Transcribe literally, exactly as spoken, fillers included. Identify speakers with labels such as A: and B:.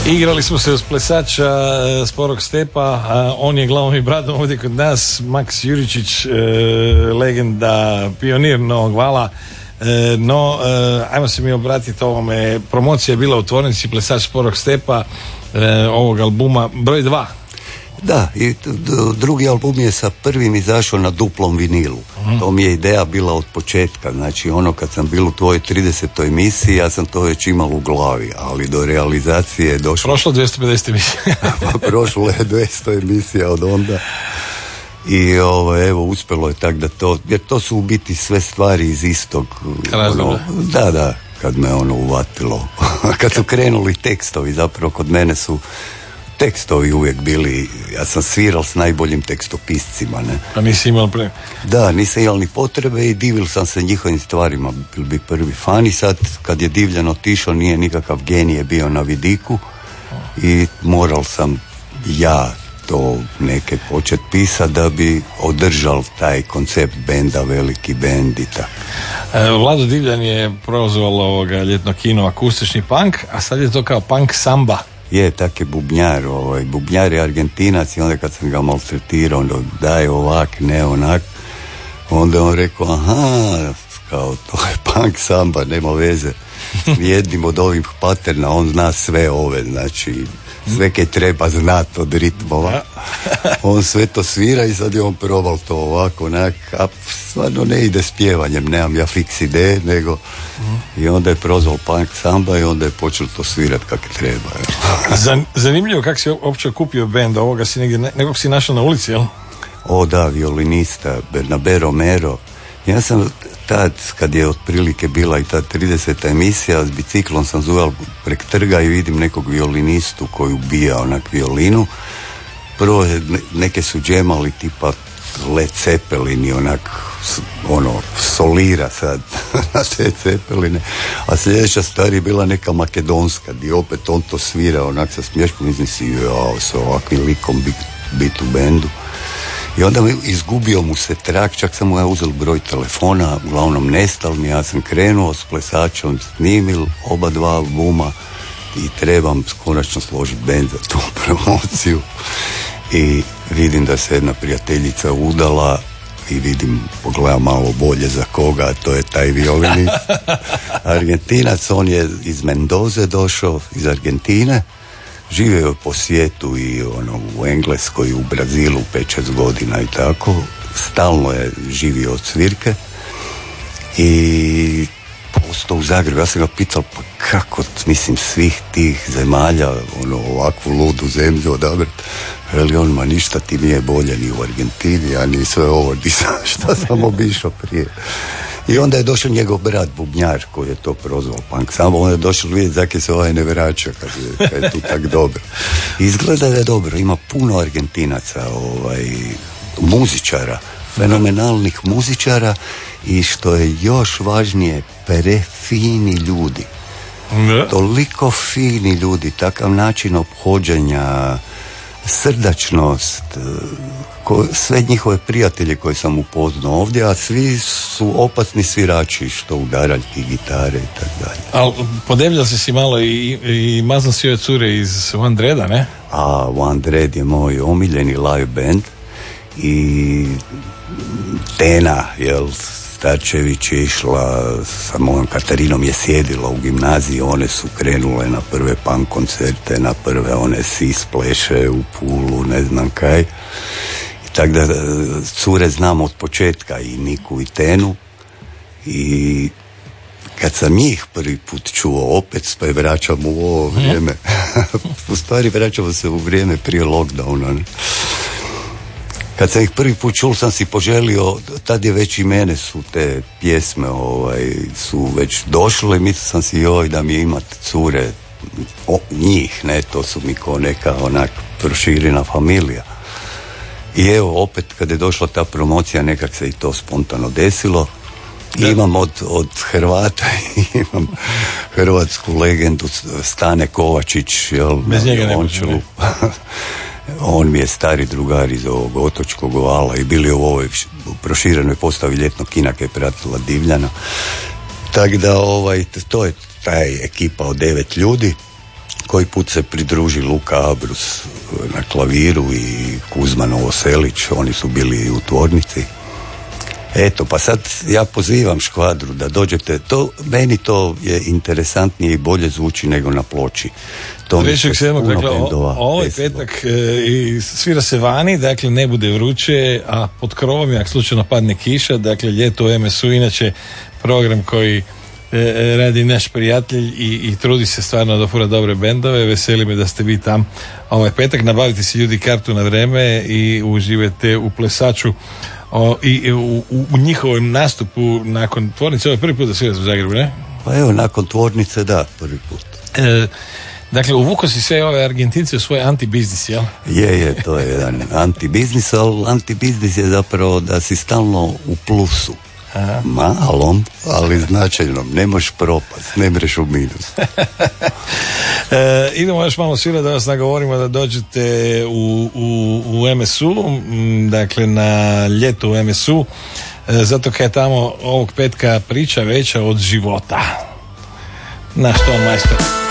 A: Igrali smo se uz plesača Sporog Stepa, on je glavom i bradom ovdje kod nas, Maks Juričić, legenda, pionir Novog vala. No, ajmo se mi obratiti ovome. Promocija je bila u tvornici plesač Sporog Stepa ovog albuma broj dva.
B: Da, i drugi album je sa prvim izašao na duplom vinilu. Mm. To mi je ideja bila od početka. Znači ono kad sam bil u tvojoj tridesetoj emisiji, ja sam to već imao u glavi, ali do realizacije je došlo.
A: Prošlo dvjesto pedeset emisija.
B: Prošlo je dvjesto emisija od onda. I ovo, evo, uspjelo je tako da to, jer to su u biti sve stvari iz istog. Ono, da, da, kad me ono uvatilo. Kad su krenuli tekstovi, zapravo kod mene su tekstovi uvijek bili, ja sam sviral s najboljim tekstopiscima, ne.
A: A nisi imao pre...
B: Da, nisam imao ni potrebe i divil sam se njihovim stvarima, bil bi prvi fan i sad kad je Divljan otišao nije nikakav genije bio na vidiku i moral sam ja to neke počet pisati da bi održal taj koncept benda, veliki bend i tako.
A: E, Vlado Divljan je preuzeo ovoga ljetno kino akustični punk, a sad je to kao punk samba.
B: Je, tak je bubnjar, ovaj, bubnjar je Argentinac i onda kad sam ga maltretirao, onda daj ovak, ne onak, onda on rekao, aha, kao to je punk samba, nema veze, jednim od ovih paterna, on zna sve ove, znači, sve kaj treba znat od ritmova, on sve to svira i sad je on probal to ovako, onak, a stvarno ne ide s pjevanjem, nemam ja fiks ideje, nego i onda je prozval punk samba i onda je počeo to svirat kako treba.
A: Zan, zanimljivo kako si uopće kupio benda, ovoga si negdje, nekog si našao na ulici, jel?
B: O da, violinista, Bernabe Romero. Ja sam tad, kad je otprilike bila i ta trideseta emisija, s biciklom sam zujal prek trga i vidim nekog violinistu koji ubija onak violinu. Prvo neke su džemali tipa Led Zeppelin i onak ono solira sad na te Zeppeline, a sljedeća stvar je bila neka makedonska gdje opet on to svira onak sa smješkom, mislim si jao, sa ovakvim likom bit, bit u bendu. I onda mi izgubio mu se trak, čak sam mu ja uzel broj telefona, uglavnom nestal mi, ja sam krenuo s plesačom, snimil oba dva albuma i trebam konačno složiti bend za tu promociju. I vidim da se jedna prijateljica udala i vidim, pogledam malo bolje za koga, a to je taj violinist. Argentinac, on je iz Mendoze došao, iz Argentine, živio je po svijetu i ono, u Engleskoj, u Brazilu pet šest godina i tako, stalno je živio od svirke i postao u Zagrebu. Ja sam ga pitao, pa kako, mislim, svih tih zemalja, ono, ovakvu ludu zemlju odabrati. Veli on, ma ništa ti nije bolje ni u Argentini, a ni sve ovo, nisam šta sam obišao prije. I onda je došao njegov brat Bubnjar koji je to prozvao punk samo, on je došao vidjeti zake se ovaj ne vraća kad je, kad je tu tak dobro. Izgleda da je dobro, ima puno Argentinaca, ovaj, muzičara, fenomenalnih muzičara i što je još važnije, prefini ljudi. Ne. Toliko fini ljudi, takav način ophođenja, srdačnost, ko, sve njihove prijatelje koje sam upoznao ovdje, a svi su opasni svirači, što udaraljki, gitare i tako dalje.
A: Ali podebljal si si malo i, i mazno si ove cure iz One Dreada, ne?
B: A One Dread je moj omiljeni live band i Tena, jel, Starčević je išla sa mojom Katarinom, je sjedila u gimnaziji, one su krenule na prve punk koncerte, na prve one si spleše u Pulu, ne znam kaj. I tako da cure znam od početka, i Niku i Tenu, i kad sam njih prvi put čuo, opet sve vraćam u ovo vrijeme. U stvari vraćamo se u vrijeme prije lockdowna. Kad sam ih prvi put čul, sam si poželio, tad je već i mene su te pjesme ovaj, su već došle, mislio sam si joj da mi imate cure, o, njih, ne, to su mi kao neka onak proširena familija. I evo, opet kad je došla ta promocija, nekak se i to spontano desilo. Da. Imam od, od Hrvata, imam hrvatsku legendu Stane Kovačić, jel?
A: Bez njega ne može.
B: On mi je stari drugar iz ovog otočkog vala i bili u ovoj proširenoj postavi ljetnog kina kaj je pratila Divljana. Tako da ovaj, to je taj ekipa od devet ljudi. koji put se pridruži Luka Abrus na klaviru i Kuzma Novoselić, oni su bili u tvornici. Eto, pa sad ja pozivam Škvadru da dođete, to, meni to je interesantnije i bolje zvuči nego na ploči.
A: trećeg sedmog Dakle, o, ovaj petak e, i svira se vani, dakle ne bude vruće, a pod krovom je, ako slučajno padne kiša, dakle ljeto u em es u, inače program koji e, radi naš prijatelj i, i trudi se stvarno da fura dobre bendove. Veseli me da ste vi tam ovaj petak. Nabavite si ljudi kartu na vreme i uživajte u Plesaču o, i u, u, u njihovom nastupu nakon tvornice. Ovo je prvi put da svira u Zagrebu, ne?
B: Pa evo, nakon tvornice da, prvi put.
A: E, Dakle, uvuko si sve ove Argentince u svoj antibiznis, jel?
B: Je, je, to je jedan antibiznis, ali antibiznis je zapravo da si stalno u plusu. Aha. Malom, ali značajnom. Ne možeš propast, ne mreš u minus.
A: e, idemo još malo svira da vas nagovorimo da dođete u, u, u em es u, dakle na ljeto u em es u, e, zato kad je tamo ovog petka priča veća od života. Na što, majstor?